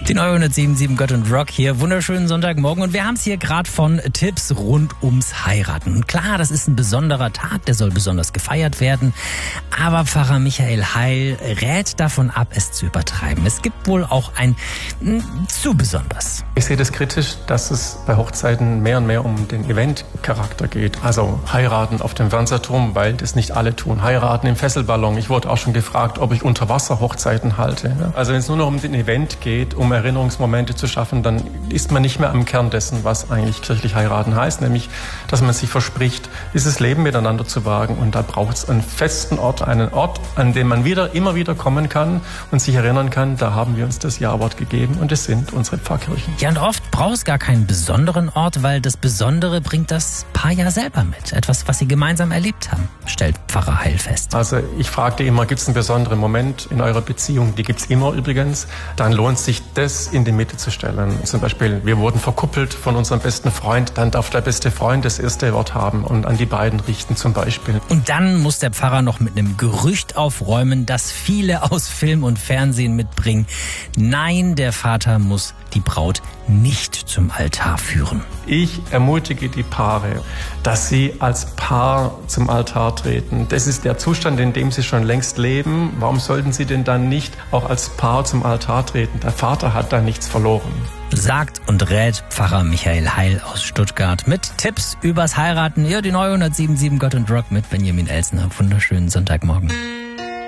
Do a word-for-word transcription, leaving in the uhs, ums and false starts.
Die neue hundertsieben Komma sieben Gott und Rock hier. Wunderschönen Sonntagmorgen. Und wir haben es hier gerade von Tipps rund ums Heiraten. Und klar, das ist ein besonderer Tag, der soll besonders gefeiert werden. Aber Pfarrer Michael Heil rät davon ab, es zu übertreiben. Es gibt wohl auch ein m, zu besonders. Ich sehe das kritisch, dass es bei Hochzeiten mehr und mehr um den Eventcharakter geht. Also heiraten auf dem Fernsehturm, weil das nicht alle tun. Heiraten im Fesselballon. Ich wurde auch schon gefragt, ob ich Unterwasser-Hochzeiten halte. Also wenn es nur noch um den Event geht, um Erinnerungsmomente zu schaffen, dann ist man nicht mehr am Kern dessen, was eigentlich kirchlich heiraten heißt, nämlich, dass man sich verspricht, dieses Leben miteinander zu wagen. Und da braucht es einen festen Ort, einen Ort, an dem man wieder, immer wieder kommen kann und sich erinnern kann, da haben wir uns das Ja-Wort gegeben und es sind unsere Pfarrkirchen. Ja, und oft braucht es gar keinen besonderen Ort, weil das Besondere bringt das Paar ja selber mit. Etwas, was sie gemeinsam erlebt haben, stellt Pfarrer Heil fest. Also ich fragte immer, gibt es einen besonderen Moment in eurer Beziehung? Die gibt es immer übrigens. Dann lohnt sich das in die Mitte zu stellen. Zum Beispiel, wir wurden verkuppelt von unserem besten Freund, dann darf der beste Freund das erste Wort haben und an die beiden richten zum Beispiel. Und dann muss der Pfarrer noch mit einem Gerücht aufräumen, das viele aus Film und Fernsehen mitbringen. Nein, der Vater muss die Braut nicht zum Altar führen. Ich ermutige die Paare, dass sie als Paar zum Altar treten. Das ist der Zustand, in dem sie schon längst leben. Warum sollten sie denn dann nicht auch als Paar zum Altar treten? Der Vater hat da nichts verloren. Sagt und rät Pfarrer Michael Heil aus Stuttgart mit Tipps übers Heiraten. Ja, die neue hundertsieben Komma sieben Gott und Rock mit Benjamin Elsner. Wunderschönen Sonntagmorgen.